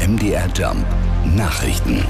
MDR Jump Nachrichten.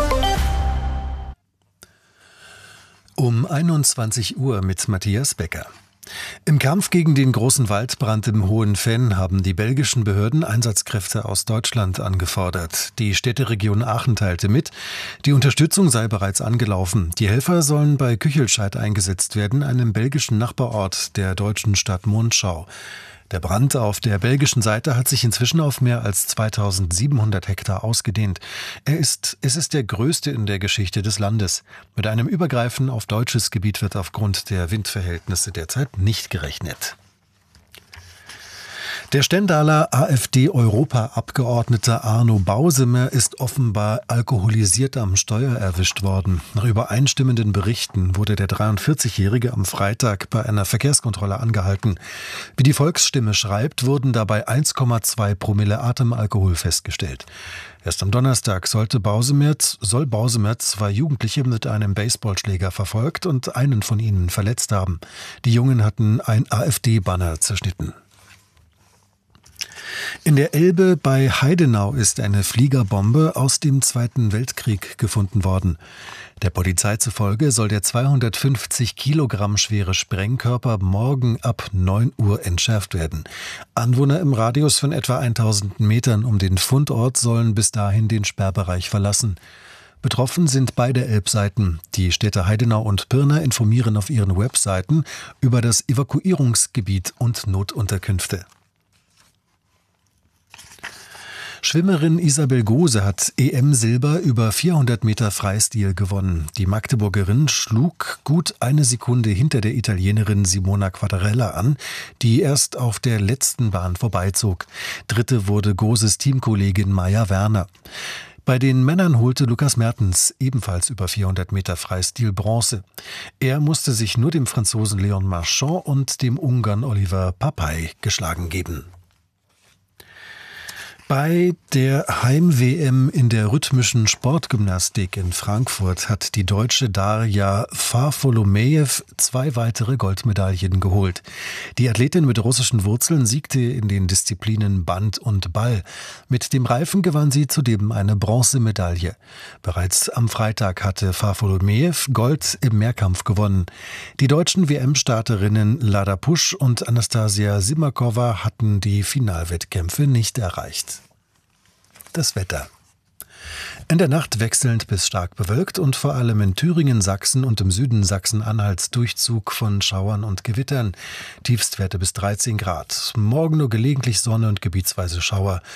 Um 21 Uhr mit Matthias Becker. Im Kampf gegen den großen Waldbrand im Hohen Venn haben die belgischen Behörden Einsatzkräfte aus Deutschland angefordert. Die Städteregion Aachen teilte mit, die Unterstützung sei bereits angelaufen. Die Helfer sollen bei Küchelscheid eingesetzt werden, einem belgischen Nachbarort der deutschen Stadt Monschau. Der Brand auf der belgischen Seite hat sich inzwischen auf mehr als 2700 Hektar ausgedehnt. Es ist der größte in der Geschichte des Landes. Mit einem Übergreifen auf deutsches Gebiet wird aufgrund der Windverhältnisse derzeit nicht gerechnet. Der Stendaler AfD-Europaabgeordnete Arno Bausemer ist offenbar alkoholisiert am Steuer erwischt worden. Nach übereinstimmenden Berichten wurde der 43-Jährige am Freitag bei einer Verkehrskontrolle angehalten. Wie die Volksstimme schreibt, wurden dabei 1,2 Promille Atemalkohol festgestellt. Erst am Donnerstag soll Bausemer 2 Jugendliche mit einem Baseballschläger verfolgt und einen von ihnen verletzt haben. Die Jungen hatten ein AfD-Banner zerschnitten. In der Elbe bei Heidenau ist eine Fliegerbombe aus dem Zweiten Weltkrieg gefunden worden. Der Polizei zufolge soll der 250 Kilogramm schwere Sprengkörper morgen ab 9 Uhr entschärft werden. Anwohner im Radius von etwa 1000 Metern um den Fundort sollen bis dahin den Sperrbereich verlassen. Betroffen sind beide Elbseiten. Die Städte Heidenau und Pirna informieren auf ihren Webseiten über das Evakuierungsgebiet und Notunterkünfte. Schwimmerin Isabel Gose hat EM-Silber über 400 Meter Freistil gewonnen. Die Magdeburgerin schlug gut eine Sekunde hinter der Italienerin Simona Quattarella an, die erst auf der letzten Bahn vorbeizog. Dritte wurde Goses Teamkollegin Maja Werner. Bei den Männern holte Lukas Mertens ebenfalls über 400 Meter Freistil Bronze. Er musste sich nur dem Franzosen Léon Marchand und dem Ungarn Oliver Papai geschlagen geben. Bei der Heim-WM in der rhythmischen Sportgymnastik in Frankfurt hat die Deutsche Darja Farfolomejew 2 weitere Goldmedaillen geholt. Die Athletin mit russischen Wurzeln siegte in den Disziplinen Band und Ball. Mit dem Reifen gewann sie zudem eine Bronzemedaille. Bereits am Freitag hatte Farfolomejew Gold im Mehrkampf gewonnen. Die deutschen WM-Starterinnen Lada Pusch und Anastasia Simakova hatten die Finalwettkämpfe nicht erreicht. Das Wetter. In der Nacht wechselnd bis stark bewölkt und vor allem in Thüringen, Sachsen und im Süden Sachsen-Anhalts Durchzug von Schauern und Gewittern. Tiefstwerte bis 13 Grad. Morgen nur gelegentlich Sonne und gebietsweise Schauer.